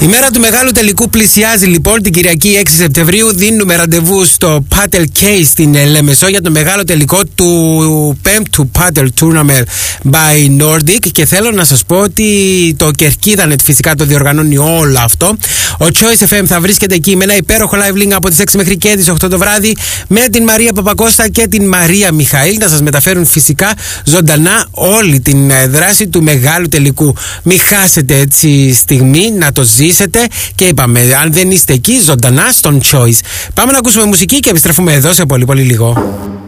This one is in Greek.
Η μέρα του μεγάλου τελικού πλησιάζει λοιπόν. Την Κυριακή 6 Σεπτεμβρίου δίνουμε ραντεβού στο Padel Case στην Λέμεσό για το μεγάλο τελικό του 5ου Padel Tournament by Nordic. Και θέλω να σας πω ότι το Κερκίδανετ φυσικά το διοργανώνει όλο αυτό. Ο Choice FM θα βρίσκεται εκεί με ένα υπέροχο live link από τις 6 μέχρι και τις 8 το βράδυ με την Μαρία Παπακώστα και την Μαρία Μιχαήλ να σας μεταφέρουν φυσικά ζωντανά όλη την δράση του μεγάλου τελικού. Μην χάσετε έτσι στιγμή να το ζήσετε και είπαμε, αν δεν είστε εκεί, ζωντανά στον Choice. Πάμε να ακούσουμε μουσική και επιστρέφουμε εδώ σε πολύ πολύ λίγο.